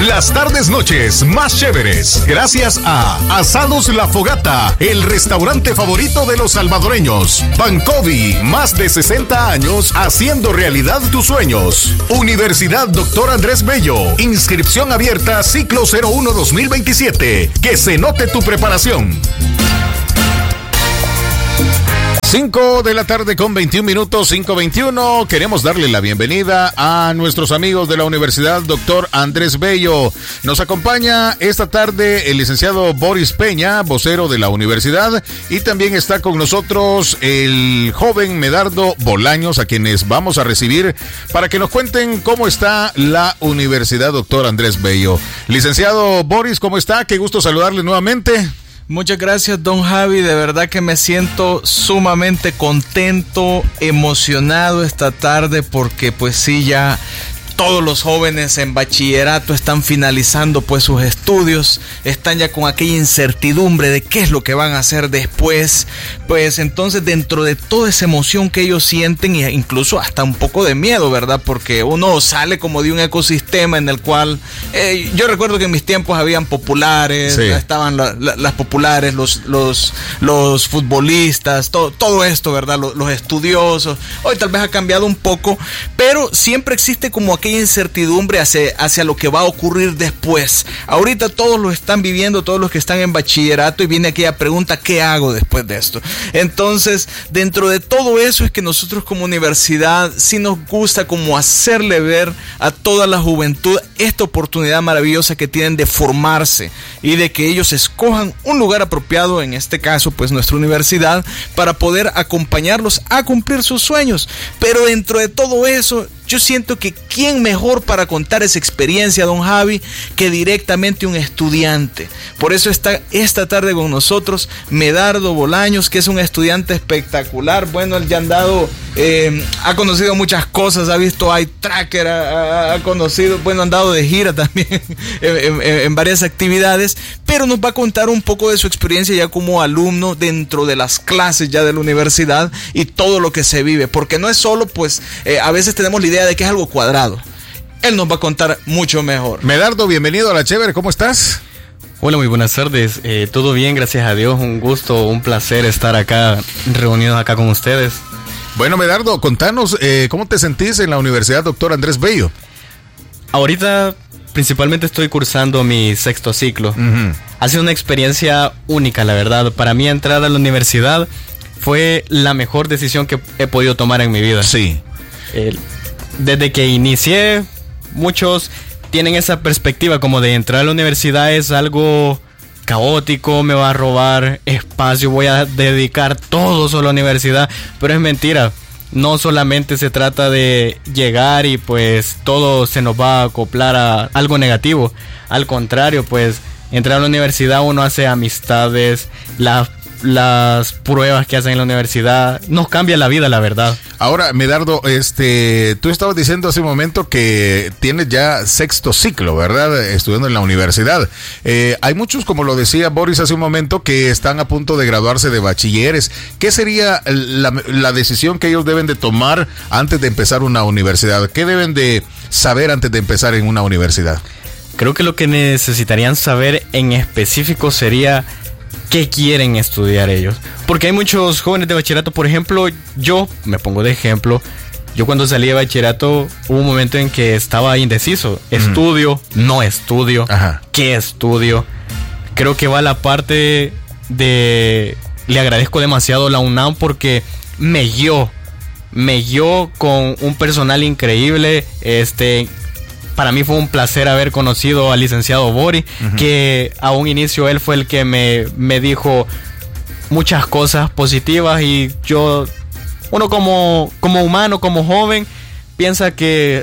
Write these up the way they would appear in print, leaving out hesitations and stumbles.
las tardes noches más chéveres, gracias a Asados La Fogata, el restaurante favorito de los salvadoreños. Bancovi, más de 60 años haciendo realidad tus sueños. Universidad Dr. Andrés Bello, inscripción abierta ciclo 01-2027. Que se note tu preparación. 5 de la tarde con 21 minutos, 5:21. Queremos darle la bienvenida a nuestros amigos de la Universidad Dr. Andrés Bello. Nos acompaña esta tarde el licenciado Boris Peña, vocero de la universidad, y también está con nosotros el joven Medardo Bolaños, a quienes vamos a recibir para que nos cuenten cómo está la Universidad Dr. Andrés Bello. Licenciado Boris, ¿cómo está? Qué gusto saludarle nuevamente. Muchas gracias, don Javi. De verdad que me siento sumamente contento, emocionado esta tarde porque pues sí, ya todos los jóvenes en bachillerato están finalizando pues sus estudios, están ya con aquella incertidumbre de qué es lo que van a hacer después. Pues entonces, dentro de toda esa emoción que ellos sienten, e incluso hasta un poco de miedo, ¿verdad? Porque uno sale como de un ecosistema en el cual yo recuerdo que en mis tiempos habían populares, sí, estaban las populares, los futbolistas, todo esto, ¿verdad? Los estudiosos. Hoy tal vez ha cambiado un poco, pero siempre existe como aquella incertidumbre hacia lo que va a ocurrir después. Ahorita todos lo están viviendo, todos los que están en bachillerato, y viene aquella pregunta: ¿qué hago después de esto? Entonces, dentro de todo eso es que nosotros como universidad sí nos gusta como hacerle ver a toda la juventud esta oportunidad maravillosa que tienen de formarse y de que ellos escojan un lugar apropiado, en este caso pues nuestra universidad, para poder acompañarlos a cumplir sus sueños. Pero dentro de todo eso, yo siento que quién mejor para contar esa experiencia, don Javi, que directamente un estudiante. Por eso está esta tarde con nosotros Medardo Bolaños, que es un estudiante espectacular. Bueno, él ya ha conocido muchas cosas, ha visto Eye Tracker, ha conocido, bueno, ha andado de gira también en varias actividades, pero nos va a contar un poco de su experiencia ya como alumno dentro de las clases ya de la universidad y todo lo que se vive, porque no es solo, pues, a veces tenemos la idea de que es algo cuadrado. Él nos va a contar mucho mejor. Medardo, bienvenido a La Chévere, ¿cómo estás? Hola, muy buenas tardes. Todo bien, gracias a Dios. Un gusto, un placer estar acá, reunidos acá con ustedes. Bueno, Medardo, contanos, ¿cómo te sentís en la Universidad Dr. Andrés Bello? Ahorita, principalmente estoy cursando mi 6º ciclo. Uh-huh. Ha sido una experiencia única, la verdad. Para mí, entrar a la universidad fue la mejor decisión que he podido tomar en mi vida. Sí. Desde que inicié, muchos tienen esa perspectiva como de entrar a la universidad es algo caótico, me va a robar espacio, voy a dedicar todo solo a la universidad, pero es mentira. No solamente se trata de llegar y pues todo se nos va a acoplar a algo negativo. Al contrario, pues entrar a la universidad uno hace amistades, las pruebas que hacen en la universidad nos cambia la vida, la verdad. Ahora, Medardo, tú estabas diciendo hace un momento que tienes ya 6º ciclo, ¿verdad? Estudiando en la universidad. Hay muchos, como lo decía Boris hace un momento, que están a punto de graduarse de bachilleres. ¿Qué sería la decisión que ellos deben de tomar antes de empezar una universidad? ¿Qué deben de saber antes de empezar en una universidad? Creo que lo que necesitarían saber en específico sería ¿qué quieren estudiar ellos? Porque hay muchos jóvenes de bachillerato, por ejemplo, yo me pongo de ejemplo. Yo cuando salí de bachillerato hubo un momento en que estaba indeciso. ¿Estudio? ¿No estudio? Ajá. ¿Qué estudio? Creo que va la parte de... Le agradezco demasiado a la UNAM porque me guió con un personal increíble. Para mí fue un placer haber conocido al licenciado Boris, uh-huh, que a un inicio él fue el que me dijo muchas cosas positivas y uno como humano, como joven, piensa que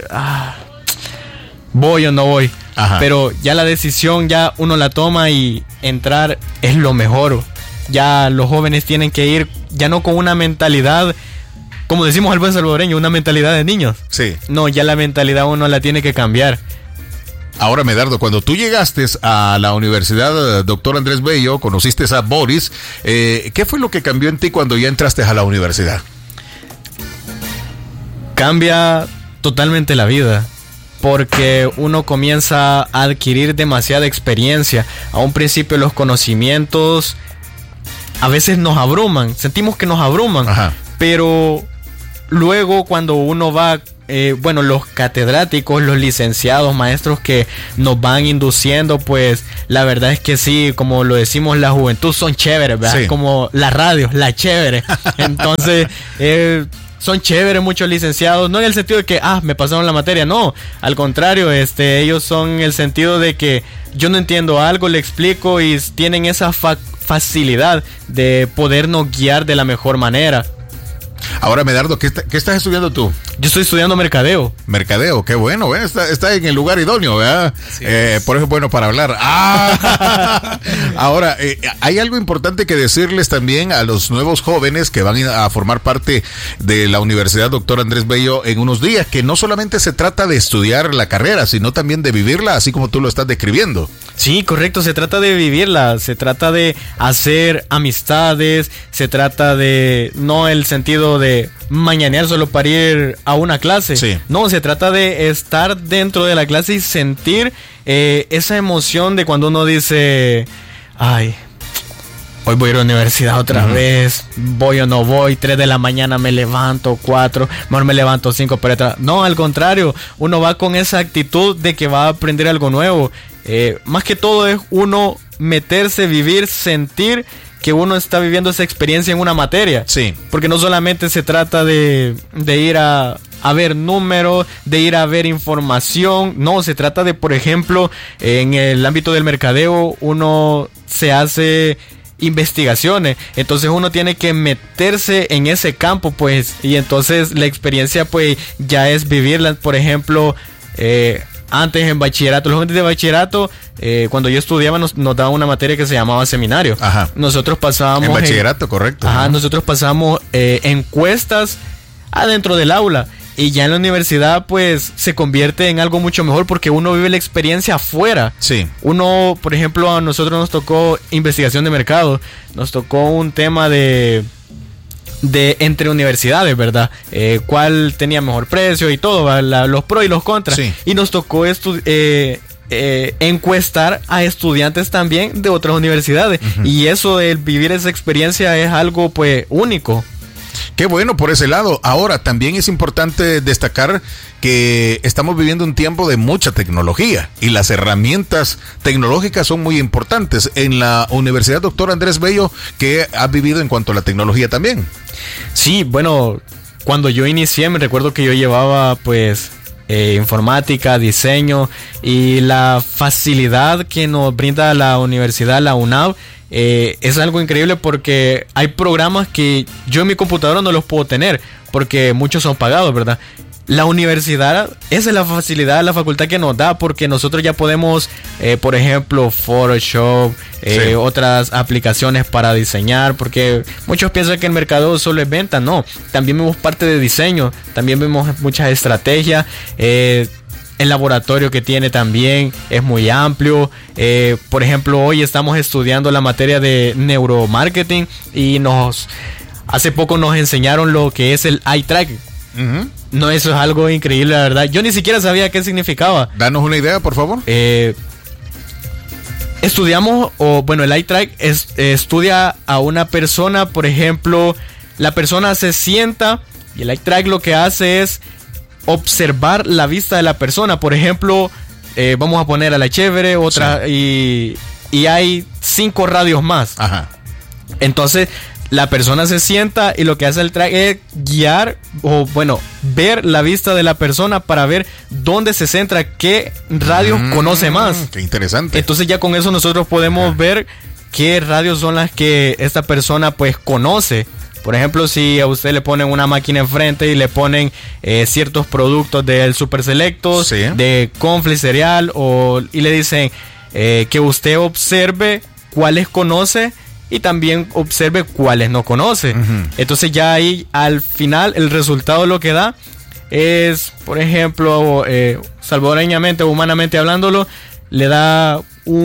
voy o no voy. Ajá. Pero ya la decisión ya uno la toma y entrar es lo mejor. Ya los jóvenes tienen que ir ya no con una mentalidad, como decimos al buen salvadoreño, una mentalidad de niños. Sí. No, ya la mentalidad uno la tiene que cambiar. Ahora, Medardo, cuando tú llegaste a la Universidad Dr. Andrés Bello, conociste a Boris, ¿qué fue lo que cambió en ti cuando ya entraste a la universidad? Cambia totalmente la vida, porque uno comienza a adquirir demasiada experiencia. A un principio los conocimientos a veces nos abruman, sentimos que nos abruman, Ajá. pero luego cuando uno va, los catedráticos, los licenciados, maestros que nos van induciendo, pues la verdad es que sí, como lo decimos, la juventud son chéveres, ¿verdad? Sí. Como la radio, la chévere. Entonces, son chéveres muchos licenciados, no en el sentido de que, me pasaron la materia, no, al contrario, ellos son en el sentido de que yo no entiendo algo, le explico y tienen esa facilidad de podernos guiar de la mejor manera. Ahora, Medardo, ¿qué estás estudiando tú? Yo estoy estudiando mercadeo. Mercadeo, qué bueno, ¿eh? Está en el lugar idóneo, ¿verdad? Por eso es bueno para hablar. Ahora, hay algo importante que decirles también a los nuevos jóvenes que van a formar parte de la Universidad Dr. Andrés Bello en unos días, que no solamente se trata de estudiar la carrera, sino también de vivirla, así como tú lo estás describiendo. Sí, correcto, se trata de vivirla, se trata de hacer amistades, se trata de, no el sentido de mañanear solo para ir a una clase, sí. No, se trata de estar dentro de la clase y sentir esa emoción de cuando uno dice, ay, hoy voy a ir a la universidad otra vez, voy o no voy, 3 de la mañana me levanto, 4, mejor me levanto 5, pero no, al contrario, uno va con esa actitud de que va a aprender algo nuevo. Más que todo es uno meterse, vivir, sentir que uno está viviendo esa experiencia en una materia. Sí. Porque no solamente se trata de ir a ver números, de ir a ver información. No, se trata de, por ejemplo, en el ámbito del mercadeo, uno se hace investigaciones, entonces uno tiene que meterse en ese campo, pues, y entonces la experiencia, pues, ya es vivirla. Por ejemplo, antes en bachillerato, los jóvenes de bachillerato, cuando yo estudiaba nos daban una materia que se llamaba seminario. Ajá. Nosotros pasábamos en bachillerato, correcto. Ajá, nosotros pasábamos encuestas adentro del aula. Y ya en la universidad, pues, se convierte en algo mucho mejor porque uno vive la experiencia afuera. Sí. Uno, por ejemplo, a nosotros nos tocó investigación de mercado. Nos tocó un tema de entre universidades, ¿verdad? Cuál tenía mejor precio y todo, los pros y los contras. Sí. Y nos tocó encuestar a estudiantes también de otras universidades. Y eso, el vivir esa experiencia es algo, pues, único. Qué bueno por ese lado. Ahora, también es importante destacar que estamos viviendo un tiempo de mucha tecnología y las herramientas tecnológicas son muy importantes. En la Universidad Dr. Andrés Bello, ¿qué has vivido en cuanto a la tecnología también? Sí, bueno, cuando yo inicié me recuerdo que yo llevaba, pues, informática, diseño, y la facilidad que nos brinda la universidad, la UNAV, es algo increíble porque hay programas que yo en mi computadora no los puedo tener porque muchos son pagados, ¿verdad? La universidad, esa es la facilidad, la facultad que nos da, porque nosotros ya podemos, por ejemplo, Photoshop, sí. Otras aplicaciones para diseñar, porque muchos piensan que el mercado solo es venta. No, también vemos parte de diseño, también vemos muchas estrategias. El laboratorio que tiene también es muy amplio. Por ejemplo, hoy estamos estudiando la materia de neuromarketing y hace poco nos enseñaron lo que es el eye tracking. No, eso es algo increíble, la verdad. Yo ni siquiera sabía qué significaba. Danos una idea, por favor. Estudiamos, el eye track estudia a una persona. Por ejemplo, la persona se sienta y el eye track lo que hace es observar la vista de la persona. Por ejemplo, vamos a poner a la chévere, otra, sí. y hay 5 radios más. Ajá. Entonces, la persona se sienta y lo que hace el track es guiar ver la vista de la persona para ver dónde se centra, qué radios conoce más. Qué interesante. Entonces ya con eso nosotros podemos ver qué radios son las que esta persona, pues, conoce. Por ejemplo, si a usted le ponen una máquina enfrente y le ponen ciertos productos del Super Selectos, sí, de Confli cereal, y le dicen que usted observe cuáles conoce y también observe cuáles no conoce. Entonces ya ahí al final el resultado lo que da es, por ejemplo, salvadoreñamente o humanamente hablándolo, le da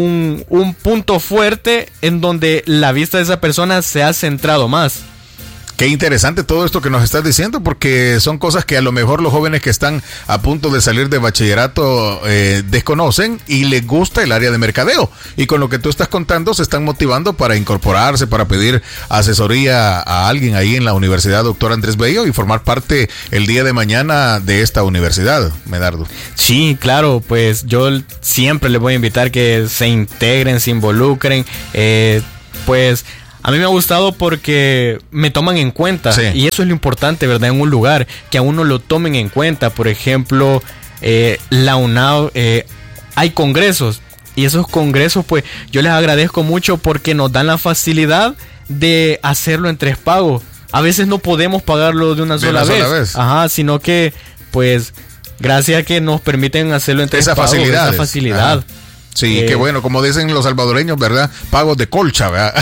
un punto fuerte en donde la vista de esa persona se ha centrado más. Qué interesante todo esto que nos estás diciendo, porque son cosas que a lo mejor los jóvenes que están a punto de salir de bachillerato desconocen y les gusta el área de mercadeo. Y con lo que tú estás contando se están motivando para incorporarse, para pedir asesoría a alguien ahí en la Universidad Dr. Andrés Bello y formar parte el día de mañana de esta universidad, Medardo. Sí, claro, pues yo siempre les voy a invitar que se integren, se involucren, pues... A mí me ha gustado porque me toman en cuenta, sí. Y eso es lo importante, ¿verdad? En un lugar, que a uno lo tomen en cuenta. Por ejemplo, la UNAV, hay congresos, y esos congresos, pues, yo les agradezco mucho porque nos dan la facilidad de hacerlo en 3 pagos. A veces no podemos pagarlo de una sola vez. Ajá, sino que, pues, gracias a que nos permiten hacerlo en 3 pagos. Esa facilidad. Ajá. Sí, qué bueno, como dicen los salvadoreños, ¿verdad? Pagos de colcha, ¿verdad?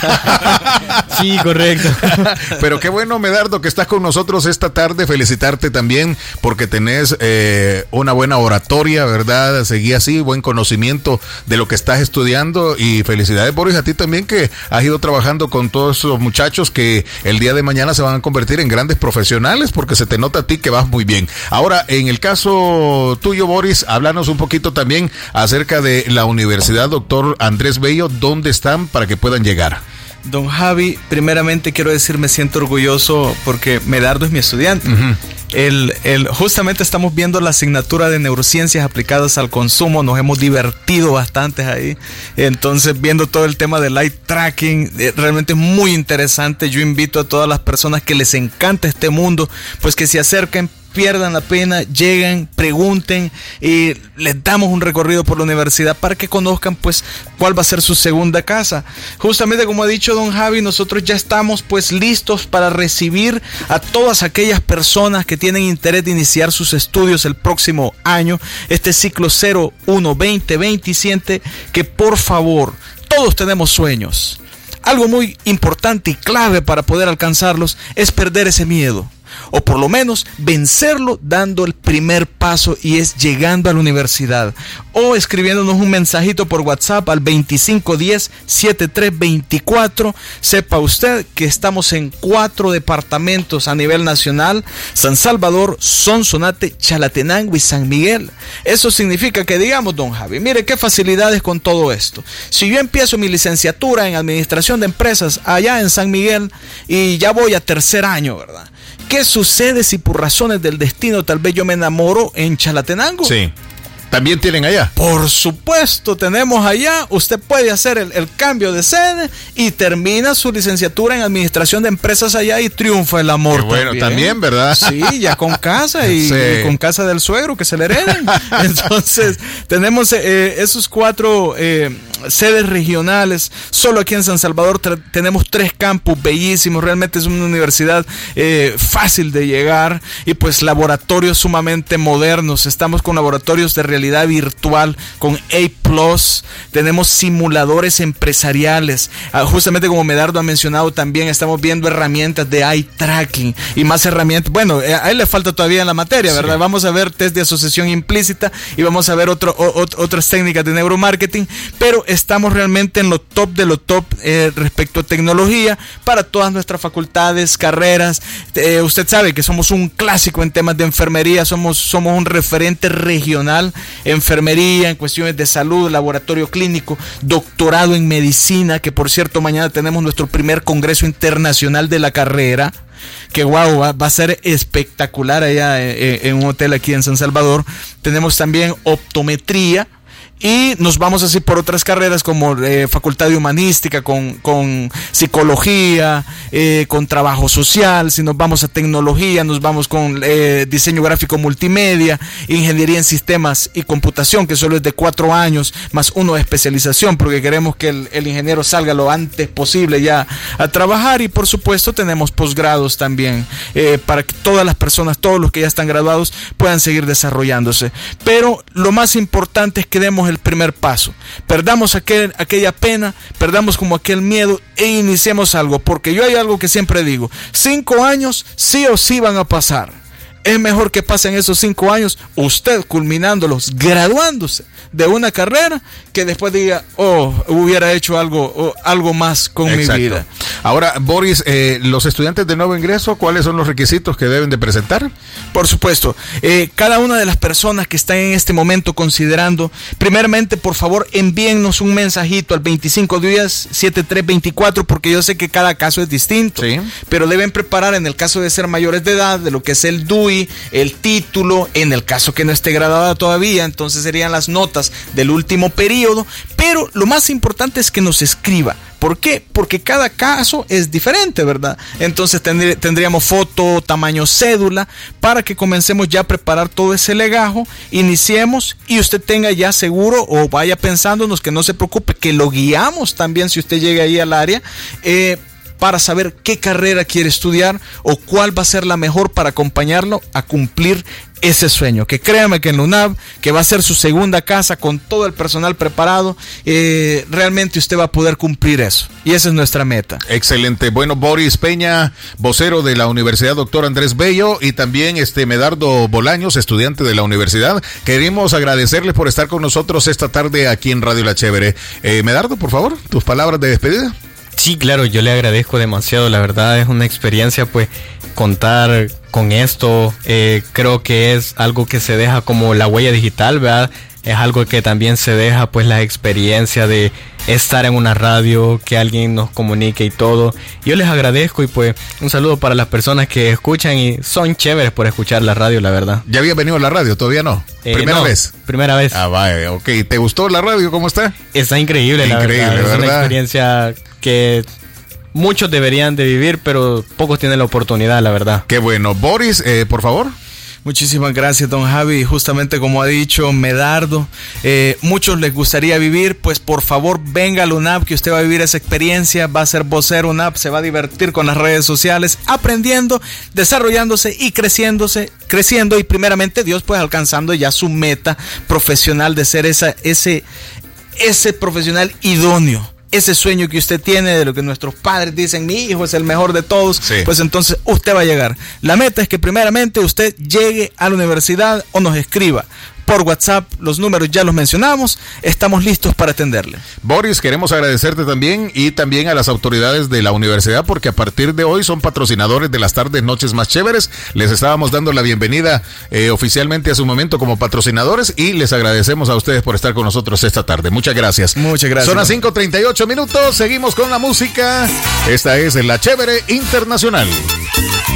Sí, correcto. Pero qué bueno, Medardo, que estás con nosotros esta tarde. Felicitarte también porque tenés una buena oratoria, ¿verdad? Seguí así, buen conocimiento de lo que estás estudiando. Y felicidades, Boris, a ti también, que has ido trabajando con todos esos muchachos que el día de mañana se van a convertir en grandes profesionales, porque se te nota a ti que vas muy bien. Ahora, en el caso tuyo, Boris, háblanos un poquito también acerca de la Universidad Dr. Andrés Bello. ¿Dónde están para que puedan llegar? Don Javi, primeramente quiero decir, me siento orgulloso porque Medardo es mi estudiante. Uh-huh. Justamente estamos viendo la asignatura de neurociencias aplicadas al consumo, nos hemos divertido bastante ahí. Entonces, viendo todo el tema del eye tracking, realmente es muy interesante. Yo invito a todas las personas que les encanta este mundo, pues que se acerquen, pierdan la pena, lleguen, pregunten y les damos un recorrido por la universidad para que conozcan pues cuál va a ser su segunda casa. Justamente como ha dicho don Javi, nosotros ya estamos pues listos para recibir a todas aquellas personas que tienen interés de iniciar sus estudios el próximo año, este ciclo 01-2027, que por favor, todos tenemos sueños. Algo muy importante y clave para poder alcanzarlos es perder ese miedo, o por lo menos vencerlo dando el primer paso, y es llegando a la universidad o escribiéndonos un mensajito por WhatsApp al 2510-7324. Sepa usted que estamos en 4 departamentos a nivel nacional: San Salvador, Sonsonate, Chalatenango y San Miguel. Eso significa que, digamos, don Javi, mire qué facilidades con todo esto. Si yo empiezo mi licenciatura en administración de empresas allá en San Miguel y ya voy a 3er año, ¿verdad? ¿Qué sucede si por razones del destino tal vez yo me enamoro en Chalatenango? Sí. ¿También tienen allá? Por supuesto, tenemos allá. Usted puede hacer el cambio de sede y termina su licenciatura en administración de empresas allá y triunfa el amor. Qué bueno, también, ¿verdad? Sí, ya con casa y con casa del suegro que se le hereden. Entonces, tenemos esos 4 sedes regionales. Solo aquí en San Salvador tenemos 3 campus bellísimos. Realmente es una universidad fácil de llegar, y pues laboratorios sumamente modernos. Estamos con laboratorios de realidad virtual con A+, tenemos simuladores empresariales. Justamente como Medardo ha mencionado, también estamos viendo herramientas de eye tracking y más herramientas. Bueno, a él le falta todavía en la materia, ¿verdad? Sí. Vamos a ver test de asociación implícita y vamos a ver otras técnicas de neuromarketing, pero estamos realmente en lo top de lo top respecto a tecnología para todas nuestras facultades, carreras. Usted sabe que somos un clásico en temas de enfermería, somos un referente regional, enfermería, en cuestiones de salud, laboratorio clínico, doctorado en medicina, que por cierto mañana tenemos nuestro primer congreso internacional de la carrera, que wow, va a ser espectacular allá en un hotel aquí en San Salvador. Tenemos también optometría, y nos vamos así por otras carreras como facultad de humanística con psicología, con trabajo social. Si nos vamos a tecnología, nos vamos con diseño gráfico multimedia, ingeniería en sistemas y computación, que solo es de 4 años más 1 de especialización, porque queremos que el ingeniero salga lo antes posible ya a trabajar. Y por supuesto tenemos posgrados también, para que todas las personas, todos los que ya están graduados, puedan seguir desarrollándose. Pero lo más importante es que demos el primer paso, perdamos aquella pena, perdamos como aquel miedo e iniciemos algo, porque yo hay algo que siempre digo: 5 años sí o sí van a pasar. Es mejor que pasen esos 5 años, usted culminándolos, graduándose de una carrera, que después diga, hubiera hecho algo más con mi vida. Ahora, Boris, los estudiantes de nuevo ingreso, ¿cuáles son los requisitos que deben de presentar? Por supuesto, cada una de las personas que están en este momento considerando, primeramente, por favor, envíennos un mensajito al 2510-7324, porque yo sé que cada caso es distinto, sí, pero deben preparar, en el caso de ser mayores de edad, de lo que es el DUI, el título, en el caso que no esté graduada todavía, entonces serían las notas del último periodo, pero lo más importante es que nos escriba. ¿Por qué? Porque cada caso es diferente, ¿verdad? Entonces tendríamos foto, tamaño, cédula, para que comencemos ya a preparar todo ese legajo, iniciemos y usted tenga ya seguro, o vaya pensándonos, que no se preocupe, que lo guiamos también si usted llega ahí al área, para saber qué carrera quiere estudiar o cuál va a ser la mejor para acompañarlo a cumplir ese sueño, que créame que en la UNAV, que va a ser su segunda casa con todo el personal preparado, realmente usted va a poder cumplir eso, y esa es nuestra meta. Excelente. Bueno, Boris Peña, vocero de la Universidad Dr. Andrés Bello, y también Medardo Bolaños, estudiante de la universidad, queremos agradecerles por estar con nosotros esta tarde aquí en Radio La Chévere. Medardo, por favor, tus palabras de despedida. Sí, claro, yo le agradezco demasiado, la verdad es una experiencia, pues, contar con esto, creo que es algo que se deja como la huella digital, ¿verdad? Es algo que también se deja, pues, la experiencia de estar en una radio, que alguien nos comunique y todo. Yo les agradezco, y pues un saludo para las personas que escuchan y son chéveres por escuchar la radio, la verdad. ¿Ya había venido a la radio? ¿Todavía no? ¿Primera vez? Primera vez. Ah, vaya, ok. ¿Te gustó la radio? ¿Cómo está? Está increíble, la verdad. Es una experiencia que muchos deberían de vivir, pero pocos tienen la oportunidad, la verdad. Qué bueno. Boris, por favor. Muchísimas gracias, don Javi. Justamente como ha dicho Medardo, muchos les gustaría vivir, pues por favor venga a la UNAV, que usted va a vivir esa experiencia, va a ser vocero UNAV, se va a divertir con las redes sociales, aprendiendo, desarrollándose y creciendo, y primeramente Dios, pues alcanzando ya su meta profesional de ser ese profesional idóneo. Ese sueño que usted tiene, de lo que nuestros padres dicen, mi hijo es el mejor de todos, sí, pues entonces usted va a llegar. La meta es que primeramente usted llegue a la universidad o nos escriba por WhatsApp, los números ya los mencionamos, estamos listos para atenderle. Boris, queremos agradecerte también, y también a las autoridades de la universidad, porque a partir de hoy son patrocinadores de las tardes, noches más chéveres. Les estábamos dando la bienvenida oficialmente a su momento como patrocinadores, y les agradecemos a ustedes por estar con nosotros esta tarde. Muchas gracias. Muchas gracias. Son las 5:38 minutos, seguimos con la música. Esta es La Chévere Internacional.